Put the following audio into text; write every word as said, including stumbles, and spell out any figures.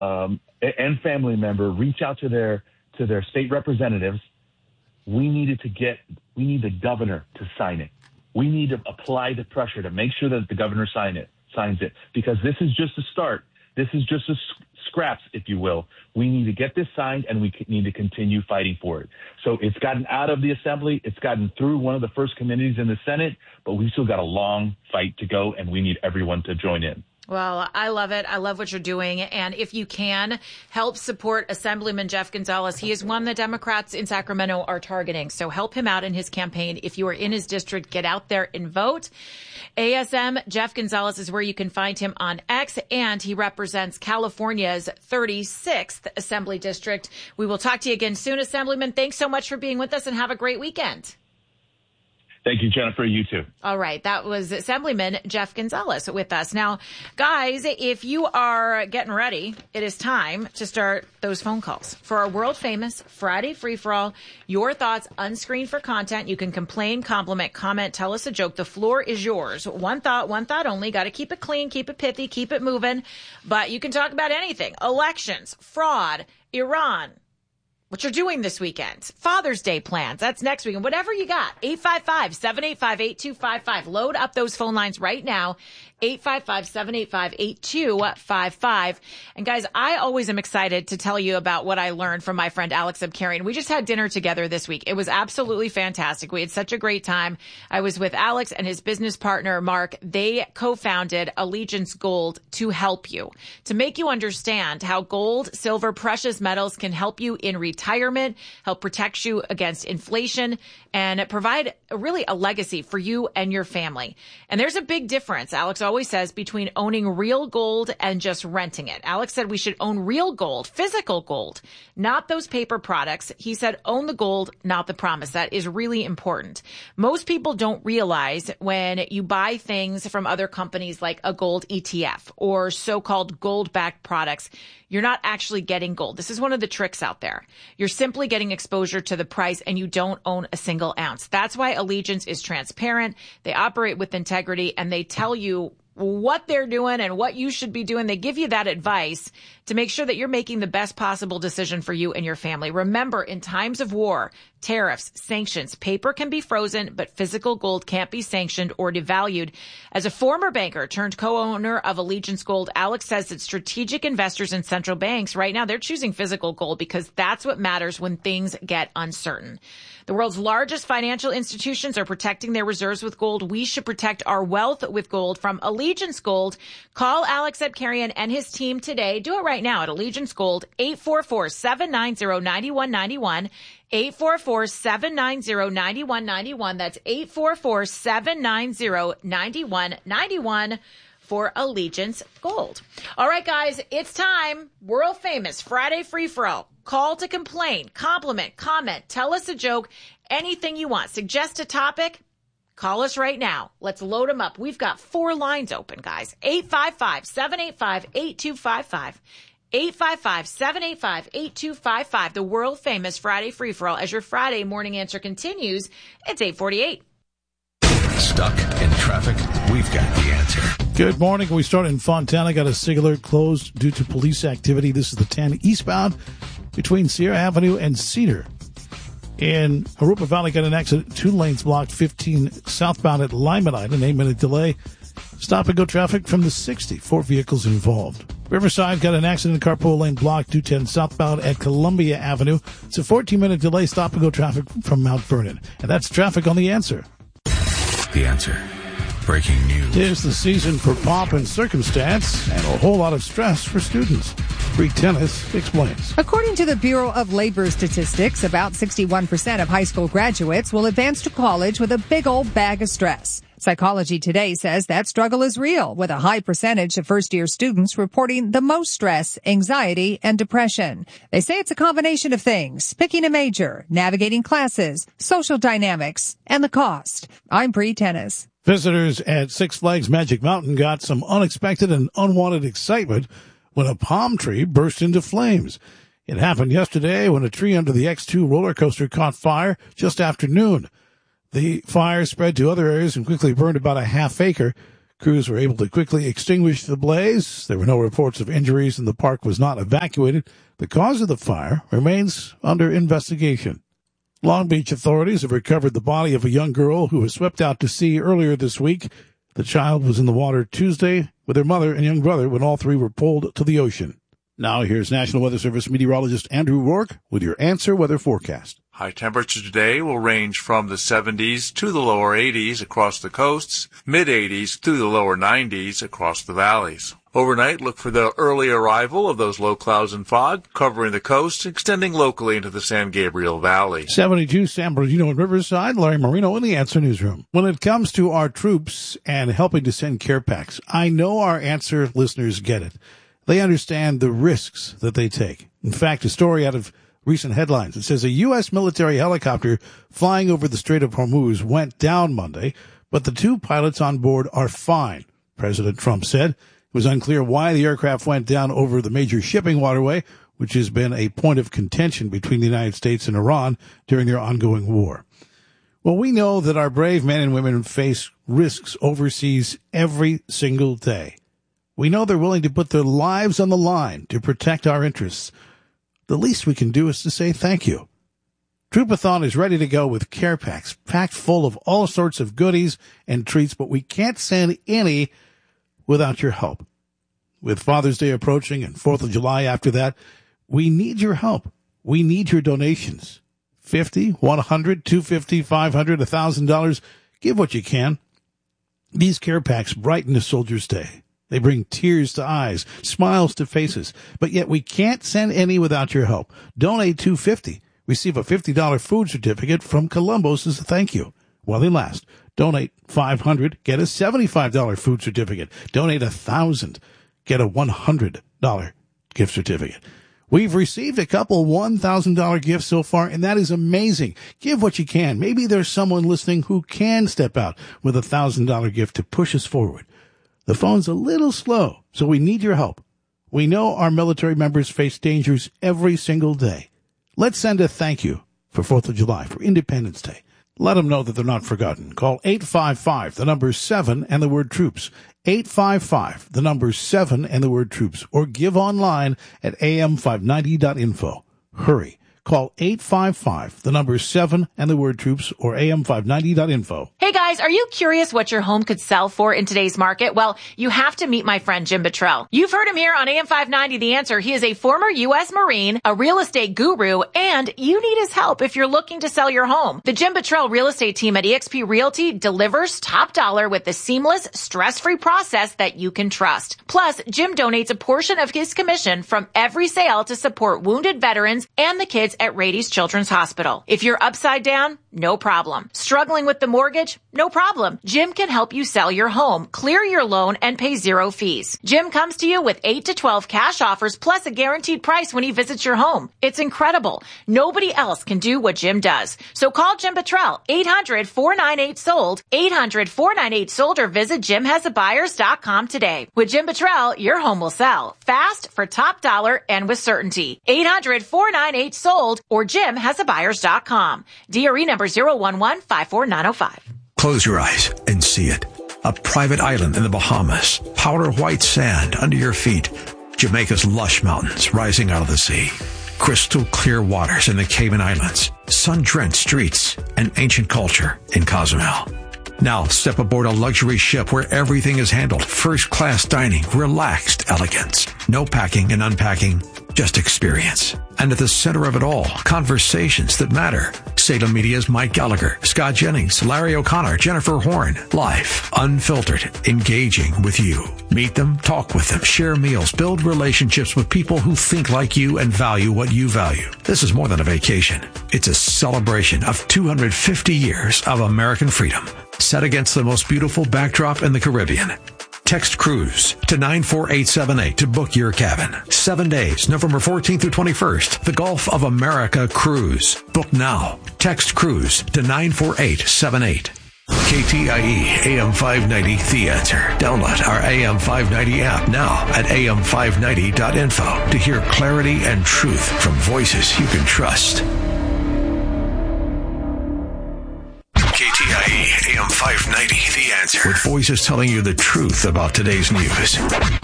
um, and family member reach out to their to their state representatives. We needed to get, we need the governor to sign it. We need to apply the pressure to make sure that the governor sign it, signs it, because this is just a start. This is just a scraps, if you will. We need to get this signed, and we need to continue fighting for it. So it's gotten out of the assembly. It's gotten through one of the first committees in the Senate, but we still got a long fight to go, and we need everyone to join in. Well, I love it. I love what you're doing. And if you can, help support Assemblyman Jeff Gonzalez. He is one the Democrats in Sacramento are targeting. So help him out in his campaign. If you are in his district, get out there and vote. A S M Jeff Gonzalez is where you can find him on X, and he represents California's thirty-sixth Assembly District. We will talk to you again soon, Assemblyman. Thanks so much for being with us, and have a great weekend. Thank you, Jennifer. You too. All right. That was Assemblyman Jeff Gonzalez with us. Now, guys, if you are getting ready, it is time to start those phone calls for our world famous Friday free-for-all. Your thoughts unscreened for content. You can complain, compliment, comment, tell us a joke. The floor is yours. One thought, one thought only. Got to keep it clean, keep it pithy, keep it moving. But you can talk about anything. Elections, fraud, Iran, what you're doing this weekend, Father's Day plans. That's next weekend. Whatever you got. eight five five, seven eight five, eight two five five. Load up those phone lines right now. eight five five, seven eight five, eight two five five. And guys, I always am excited to tell you about what I learned from my friend Alex Abkarian. We just had dinner together this week. It was absolutely fantastic. We had such a great time. I was with Alex and his business partner, Mark. They co-founded Allegiance Gold to help you, to make you understand how gold, silver, precious metals can help you in retirement, help protect you against inflation, and provide really a legacy for you and your family. And there's a big difference, Alex always says, between owning real gold and just renting it. Alex said we should own real gold, physical gold, not those paper products. He said own the gold, not the promise. That is really important. Most people don't realize when you buy things from other companies like a gold E T F or so-called gold-backed products, you're not actually getting gold. This is one of the tricks out there. You're simply getting exposure to the price, and you don't own a single ounce. That's why Allegiance is transparent. They operate with integrity, and they tell you what they're doing and what you should be doing. They give you that advice to make sure that you're making the best possible decision for you and your family. Remember, in times of war, tariffs, sanctions, paper can be frozen, but physical gold can't be sanctioned or devalued. As a former banker turned co-owner of Allegiance Gold, Alex says that strategic investors in central banks right now, they're choosing physical gold because that's what matters when things get uncertain. The world's largest financial institutions are protecting their reserves with gold. We should protect our wealth with gold from Allegiance Gold. Call Alex Abkarian and his team today. Do it right now at Allegiance Gold, eight four four, seven nine zero, nine one nine one. eight four four, seven nine zero, nine one nine one. That's eight four four, seven nine zero, nine one nine one for Allegiance Gold. All right, guys, it's time. World famous Friday free-for-all. Call to complain, compliment, comment, tell us a joke, anything you want. Suggest a topic. Call us right now. Let's load them up. We've got four lines open, guys. eight five five, seven eight five, eight two five five. eight five five, seven eight five, eight two five five. The world famous Friday free-for-all. As your Friday morning answer continues, it's eight forty-eight. Stuck in traffic? We've got the answer. Good morning. We start in Fontana. Got a SIG alert closed due to police activity. This is the ten eastbound between Sierra Avenue and Cedar. In Harupa Valley, got an accident. Two lanes blocked. fifteen southbound at Limonite. An eight-minute delay. Stop and go traffic from the sixty. Four vehicles involved. Riverside got an accident. Carpool lane blocked. two ten southbound at Columbia Avenue. It's a fourteen-minute delay. Stop and go traffic from Mount Vernon. And that's traffic on The Answer. The Answer. Breaking news. Tis the season for pomp and circumstance and a whole lot of stress for students. Greek Tennis explains. According to the Bureau of Labor Statistics, about sixty-one percent of high school graduates will advance to college with a big old bag of stress. Psychology Today says that struggle is real, with a high percentage of first-year students reporting the most stress, anxiety, and depression. They say it's a combination of things: picking a major, navigating classes, social dynamics, and the cost. I'm Bree Tennis. Visitors at Six Flags Magic Mountain got some unexpected and unwanted excitement when a palm tree burst into flames. It happened yesterday when a tree under the X two roller coaster caught fire just after noon. The fire spread to other areas and quickly burned about a half acre. Crews were able to quickly extinguish the blaze. There were no reports of injuries and the park was not evacuated. The cause of the fire remains under investigation. Long Beach authorities have recovered the body of a young girl who was swept out to sea earlier this week. The child was in the water Tuesday with her mother and young brother when all three were pulled to the ocean. Now here's National Weather Service meteorologist Andrew Rourke with your Answer Weather forecast. High temperature today will range from the seventies to the lower eighties across the coasts, mid-eighties to the lower nineties across the valleys. Overnight, look for the early arrival of those low clouds and fog covering the coast, extending locally into the San Gabriel Valley. seventy-two San Bernardino and Riverside. Larry Marino in the Answer Newsroom. When it comes to our troops and helping to send care packs, I know our Answer listeners get it. They understand the risks that they take. In fact, a story out of recent headlines. It says a U S military helicopter flying over the Strait of Hormuz went down Monday, but the two pilots on board are fine, President Trump said. It was unclear why the aircraft went down over the major shipping waterway, which has been a point of contention between the United States and Iran during their ongoing war. Well, we know that our brave men and women face risks overseas every single day. We know they're willing to put their lives on the line to protect our interests. The least we can do is to say thank you. Troopathon is ready to go with care packs packed full of all sorts of goodies and treats, but we can't send any without your help. With Father's Day approaching and fourth of July after that, we need your help. We need your donations. fifty, one hundred, two hundred fifty, five hundred, one thousand dollars. Give what you can. These care packs brighten a soldier's day. They bring tears to eyes, smiles to faces, but yet we can't send any without your help. Donate two hundred fifty dollars. Receive a fifty dollars food certificate from Columbus as a thank you. While they last. Donate five hundred dollars. Get a seventy-five dollars food certificate. Donate one thousand dollars. Get a one hundred dollars gift certificate. We've received a couple one thousand dollars gifts so far, and that is amazing. Give what you can. Maybe there's someone listening who can step out with a one thousand dollars gift to push us forward. The phone's a little slow, so we need your help. We know our military members face dangers every single day. Let's send a thank you for fourth of July, for Independence Day. Let them know that they're not forgotten. Call eight five five, the number seven, and the word troops. eight five five, the number seven, and the word troops. Or give online at A M five ninety dot info. Hurry. Call eight five five, the number seven, and the word troops, or A M five ninety dot info. Hey guys, are you curious what your home could sell for in today's market? Well, you have to meet my friend Jim Buttrell. You've heard him here on A M five ninety The Answer. He is a former U S Marine, a real estate guru, and you need his help if you're looking to sell your home. The Jim Buttrell real estate team at eXp Realty delivers top dollar with the seamless, stress-free process that you can trust. Plus, Jim donates a portion of his commission from every sale to support wounded veterans and the kids at Rady's Children's Hospital. If you're upside down, no problem. Struggling with the mortgage? No problem. Jim can help you sell your home, clear your loan, and pay zero fees. Jim comes to you with eight to twelve cash offers plus a guaranteed price when he visits your home. It's incredible. Nobody else can do what Jim does. So call Jim Buttrell, eight hundred, four nine eight, sold, eight hundred, four nine eight, sold, or visit jim has a buyers dot com today. With Jim Buttrell, your home will sell fast, for top dollar, and with certainty. eight hundred, four nine eight, sold, or jim has a buyers dot com. D R E number zero one one five four nine zero five. Close your eyes and see it. A private island in the Bahamas. Powder white sand under your feet. Jamaica's lush mountains rising out of the sea. Crystal clear waters in the Cayman Islands. Sun-drenched streets and ancient culture in Cozumel. Now step aboard a luxury ship where everything is handled. First-class dining, relaxed elegance. No packing and unpacking, just experience. And at the center of it all, conversations that matter. Salem Media's Mike Gallagher, Scott Jennings, Larry O'Connor, Jennifer Horn. Life, unfiltered, engaging with you. Meet them, talk with them, share meals, build relationships with people who think like you and value what you value. This is more than a vacation. It's a celebration of two hundred fifty years of American freedom, set against the most beautiful backdrop in the Caribbean. Text cruise to nine four eight seven eight to book your cabin. Seven days, November fourteenth through twenty-first. The Gulf of America cruise. Book now. Text cruise to nine four eight seven eight. K T I E A M five ninety The Answer. Download our A M five ninety app now at A M five ninety dot info to hear clarity and truth from voices you can trust. K T I E A M five ninety The Answer. Answer. With voices telling you the truth about today's news.